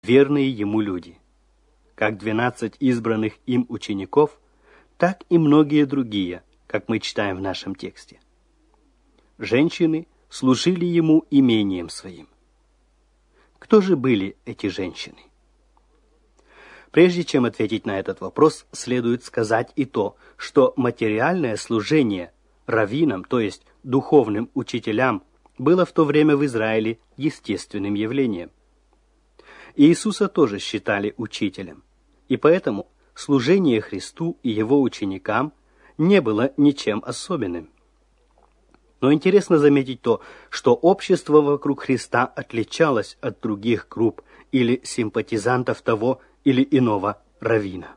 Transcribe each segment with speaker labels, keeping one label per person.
Speaker 1: верные ему люди, как 12 избранных им учеников, так и многие другие, как мы читаем в нашем тексте. Женщины служили ему имением своим. Кто же были эти женщины? Прежде чем ответить на этот вопрос, следует сказать и то, что материальное служение раввинам, то есть духовным учителям, было в то время в Израиле естественным явлением. Иисуса тоже считали учителем, и поэтому служение Христу и его ученикам не было ничем особенным. Но интересно заметить то, что общество вокруг Христа отличалось от других групп или симпатизантов того или иного раввина.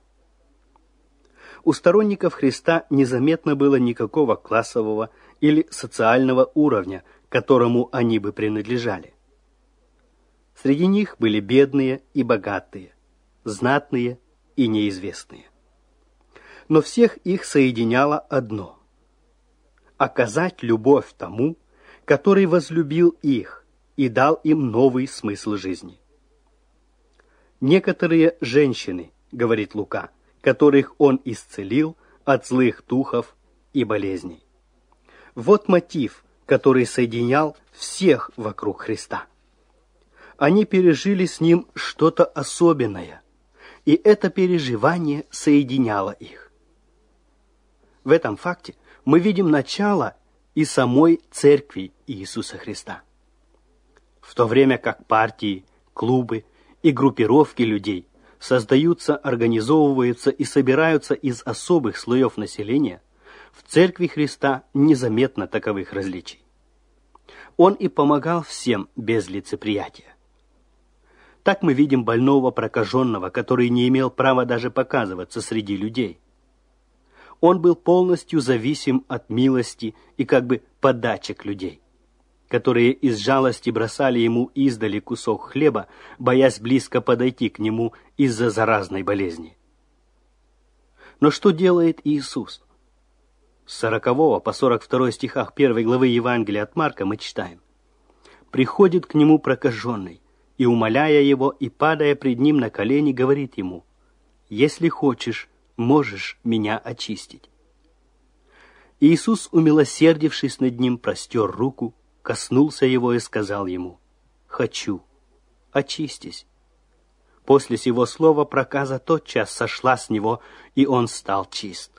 Speaker 1: У сторонников Христа незаметно было никакого классового или социального уровня, к которому они бы принадлежали. Среди них были бедные и богатые, знатные и неизвестные. Но всех их соединяло одно – оказать любовь тому, который возлюбил их и дал им новый смысл жизни. Некоторые женщины, говорит Лука, которых он исцелил от злых духов и болезней. Вот мотив, который соединял всех вокруг Христа. Они пережили с ним что-то особенное, и это переживание соединяло их. В этом факте мы видим начало и самой церкви Иисуса Христа. В то время как партии, клубы и группировки людей создаются, организовываются и собираются из особых слоев населения, в церкви Христа незаметно таковых различий. Он и помогал всем без лицеприятия. Так мы видим больного прокаженного, который не имел права даже показываться среди людей. Он был полностью зависим от милости и как бы подачек людей, которые из жалости бросали ему издали кусок хлеба, боясь близко подойти к нему из-за заразной болезни. Но что делает Иисус? С 40 по 42 стихах 1 главы Евангелия от Марка мы читаем: «Приходит к нему прокаженный, и, умоляя его и падая пред ним на колени, говорит ему: „Если хочешь, можешь меня очистить“. Иисус, умилосердившись над ним, простер руку, коснулся его и сказал ему: „Хочу, очистись“. После сего слова проказа тотчас сошла с него, и он стал чист.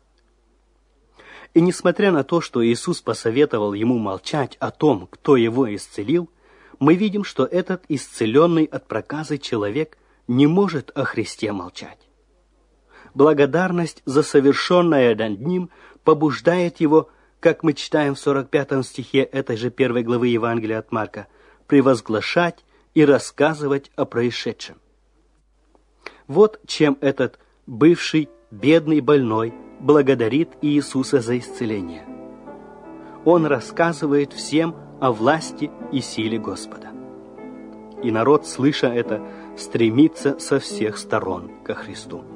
Speaker 1: И несмотря на то, что Иисус посоветовал ему молчать о том, кто его исцелил, мы видим, что этот исцеленный от проказы человек не может о Христе молчать. Благодарность за совершенное над ним побуждает его, как мы читаем в 45 стихе этой же 1 главы Евангелия от Марка, превозглашать и рассказывать о происшедшем. Вот чем этот бывший бедный больной благодарит Иисуса за исцеление. Он рассказывает всем о власти и силе Господа. И народ, слыша это, стремится со всех сторон ко Христу.